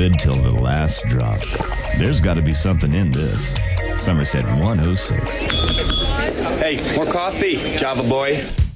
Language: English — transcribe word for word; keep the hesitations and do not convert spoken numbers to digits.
good till the last drop. There's got to be something in this. Somerset one oh six. Hey, more coffee, Java boy.